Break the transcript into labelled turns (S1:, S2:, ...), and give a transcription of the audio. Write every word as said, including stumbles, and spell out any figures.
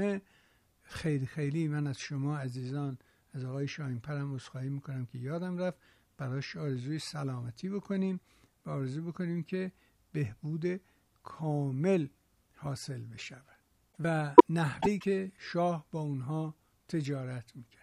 S1: برنامه. خیلی خیلی من از شما عزیزان، از آقای شاهین‌پرم عذرخواهی میکنم که یادم رفت براش آرزوی سلامتی بکنیم و آرزو بکنیم که بهبود کامل حاصل بشه و نحوهی که شاه با اونها تجارت میکرد.